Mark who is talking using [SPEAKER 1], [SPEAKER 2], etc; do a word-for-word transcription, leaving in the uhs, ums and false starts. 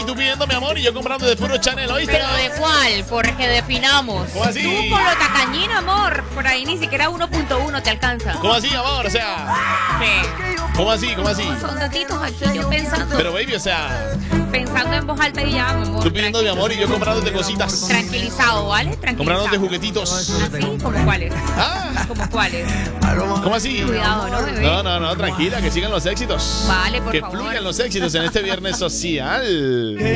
[SPEAKER 1] baby, tú pidiendo mi amor y yo comprando de puro Chanel, ¿oíste?
[SPEAKER 2] ¿Pero de cuál? Porque definamos.
[SPEAKER 1] ¿Cómo así?
[SPEAKER 2] Tú por lo tacañín, amor. Por ahí ni siquiera uno punto uno te alcanza.
[SPEAKER 1] ¿Cómo así, amor? O sea,
[SPEAKER 2] Sí.
[SPEAKER 1] ¿cómo así? ¿Cómo así?
[SPEAKER 2] Son datitos aquí yo pensando.
[SPEAKER 1] Pero, baby, o sea,
[SPEAKER 2] Pensando en voz alta y ya, mi amor.
[SPEAKER 1] tú pidiendo mi amor y yo comprándote cositas.
[SPEAKER 2] Tranquilizado, ¿vale? Tranquilizado.
[SPEAKER 1] Comprándote juguetitos.
[SPEAKER 2] ¿Así? ¿Como cuáles?
[SPEAKER 1] Ah,
[SPEAKER 2] ¿Como cuáles?
[SPEAKER 1] ¿cómo así?
[SPEAKER 2] Cuidado, ¿no, bebé?
[SPEAKER 1] No, no, no, tranquila, que sigan los éxitos.
[SPEAKER 2] Vale, por
[SPEAKER 1] que
[SPEAKER 2] favor.
[SPEAKER 1] fluyan los éxitos en este viernes social.